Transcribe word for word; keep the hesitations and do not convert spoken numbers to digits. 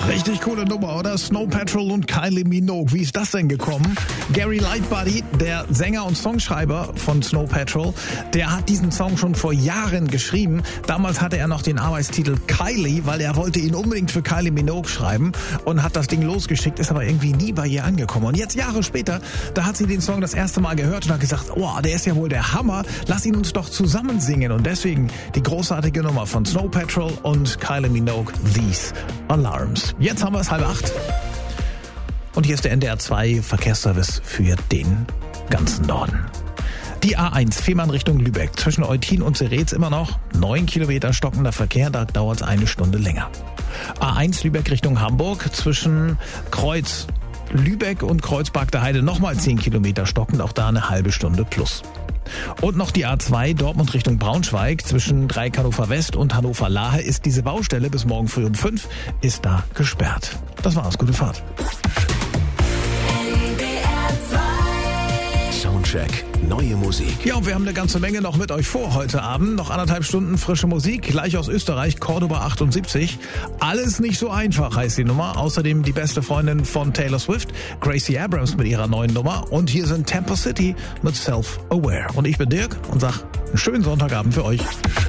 Richtig coole Nummer, oder? Snow Patrol und Kylie Minogue. Wie ist das denn gekommen? Gary Lightbody, der Sänger und Songschreiber von Snow Patrol, der hat diesen Song schon vor Jahren geschrieben. Damals hatte er noch den Arbeitstitel Kylie, weil er wollte ihn unbedingt für Kylie Minogue schreiben und hat das Ding losgeschickt, ist aber irgendwie nie bei ihr angekommen. Und jetzt Jahre später, da hat sie den Song das erste Mal gehört und hat gesagt, oh, der ist ja wohl der Hammer, lass ihn uns doch zusammen singen. Und deswegen die großartige Nummer von Snow Patrol und Kylie Minogue, These Alarms. Jetzt haben wir es halb acht. Und hier ist der N D R zwei Verkehrsservice für den ganzen Norden. Die A eins, Fehmarn Richtung Lübeck. Zwischen Eutin und Seretz immer noch neun Kilometer stockender Verkehr, da dauert es eine Stunde länger. A eins Lübeck Richtung Hamburg. Zwischen Kreuz Lübeck und Kreuzberg der Heide nochmal zehn Kilometer stockend, auch da eine halbe Stunde plus. Und noch die A zwei Dortmund Richtung Braunschweig. Zwischen Dreieck Hannover West und Hannover Lahe ist diese Baustelle bis morgen früh um fünf, ist da gesperrt. Das war's, gute Fahrt. Soundcheck, neue Musik. Ja, und wir haben eine ganze Menge noch mit euch vor heute Abend. Noch anderthalb Stunden frische Musik, gleich aus Österreich, Cordoba achtundsiebzig. Alles nicht so einfach heißt die Nummer. Außerdem die beste Freundin von Taylor Swift, Gracie Abrams mit ihrer neuen Nummer. Und hier sind Tampa City mit Self-Aware. Und ich bin Dirk und sag einen schönen Sonntagabend für euch.